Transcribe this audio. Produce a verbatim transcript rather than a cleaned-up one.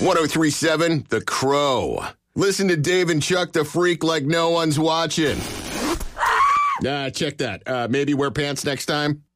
ten thirty-seven The Crow. Listen to Dave and Chuck the Freak like no one's watching. Ah, check that. Uh, maybe wear pants next time.